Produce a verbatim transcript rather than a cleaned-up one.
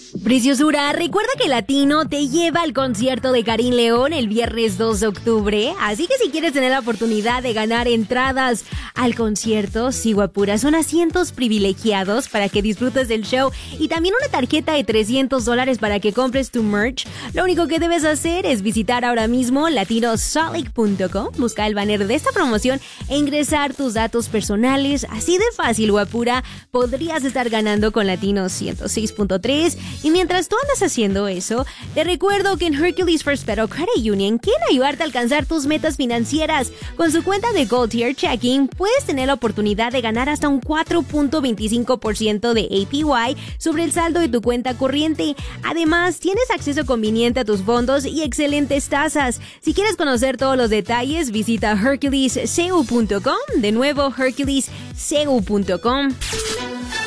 Preciosura, recuerda que Latino te lleva al concierto de Karim León el viernes dos de octubre, así que si quieres tener la oportunidad de ganar entradas al concierto, sí, guapura, son asientos privilegiados para que disfrutes del show y también una tarjeta de trescientos dólares para que compres tu merch. Lo único que debes hacer es visitar ahora mismo latino salt lake punto com, buscar el banner de esta promoción e ingresar tus datos personales. Así de fácil, guapura, podrías estar ganando con Latino ciento seis punto tres. Y mientras tú andas haciendo eso, te recuerdo que en Hercules First Federal Credit Union quieren ayudarte a alcanzar tus metas financieras. Con su cuenta de Gold Tier Checking, puedes tener la oportunidad de ganar hasta un cuatro punto veinticinco por ciento de A P Y sobre el saldo de tu cuenta corriente. Además, tienes acceso conveniente a tus fondos y excelentes tasas. Si quieres conocer todos los detalles, visita hercules c u punto com. De nuevo, hercules c u punto com.